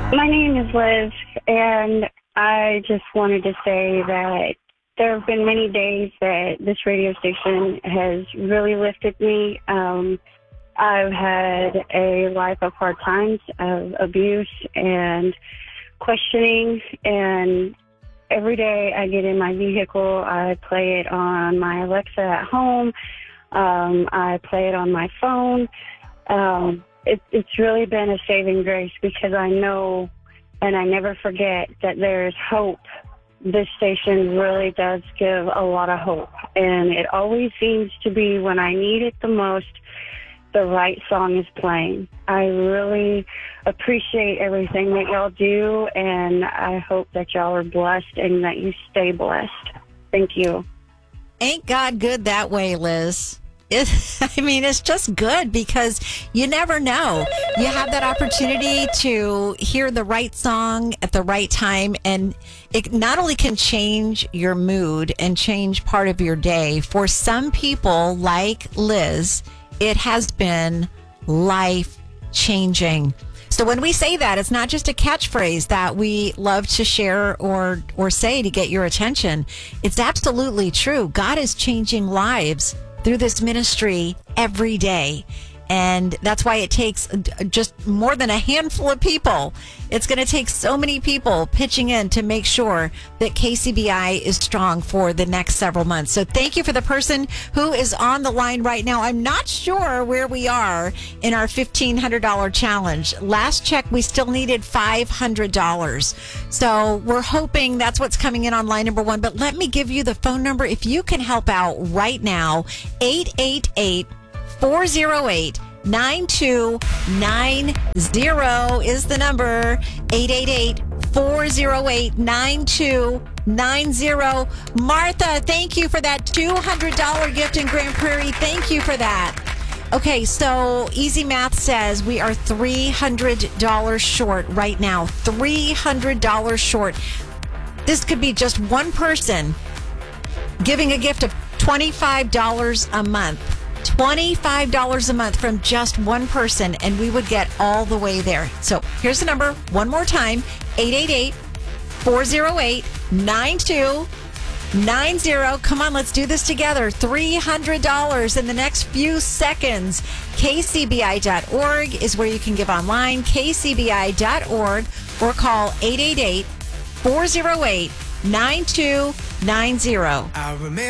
My name is Liz, and I just wanted to say that there have been many days that this radio station has really lifted me. I've had a life of hard times, of abuse and questioning, and every day I get in my vehicle, I play it on my Alexa at home. I play it on my phone. It's really been a saving grace because I know and I never forget that there's hope. This station really does give a lot of hope, and it always seems to be when I need it the most, the right song is playing. I really appreciate everything that y'all do, and I hope that y'all are blessed and that you stay blessed. Thank you. Ain't God good that way, Liz? It's just good because you never know. You have that opportunity to hear the right song at the right time, and it not only can change your mood and change part of your day. For some people, like Liz, it has been life-changing. So when we say that, it's not just a catchphrase that we love to share or say to get your attention. It's absolutely true. God is changing lives through this ministry every day. And that's why it takes just more than a handful of people. It's going to take so many people pitching in to make sure that KCBI is strong for the next several months. So thank you for the person who is on the line right now. I'm not sure where we are in our $1,500 challenge. Last check, we still needed $500. So we're hoping that's what's coming in on line number one. But let me give you the phone number. If you can help out right now, 888-408-9290 is the number. 888-408-9290. Martha, thank you for that $200 gift in Grand Prairie. Thank you for that. Okay, so Easy Math says we are $300 short right now. $300 short. This could be just one person giving a gift of $25 a month. $25 a month from just one person, and we would get all the way there. So here's the number one more time, 888-408-9290. Come on, let's do this together. $300 in the next few seconds. KCBI.org is where you can give online, KCBI.org, or call 888-408-9290.